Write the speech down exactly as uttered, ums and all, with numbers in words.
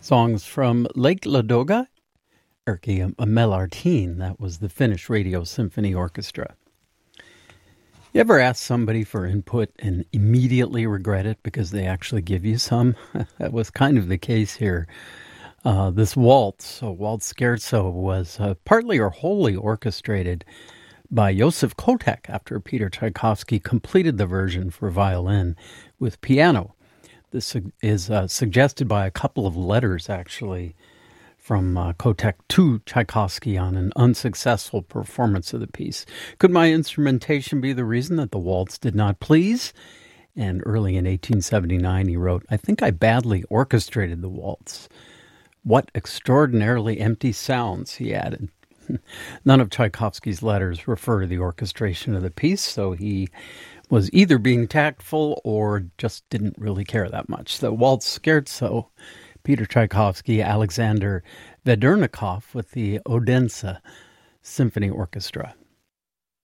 Songs from Lake Ladoga, Erkki Melartin. That was the Finnish Radio Symphony Orchestra. You ever ask somebody for input and immediately regret it because they actually give you some? That was kind of the case here. Uh, this waltz, a waltz scherzo, was uh, partly or wholly orchestrated by Joseph Kotek after Peter Tchaikovsky completed the version for violin with piano. This is uh, suggested by a couple of letters, actually, from uh, Kotek to Tchaikovsky on an unsuccessful performance of the piece. Could my instrumentation be the reason that the waltz did not please? And early in eighteen seventy-nine, he wrote, "I think I badly orchestrated the waltz. What extraordinarily empty sounds," he added. None of Tchaikovsky's letters refer to the orchestration of the piece, so he was either being tactful or just didn't really care that much. The waltz scherzo, Peter Tchaikovsky, Alexander Vedernikov with the Odense Symphony Orchestra.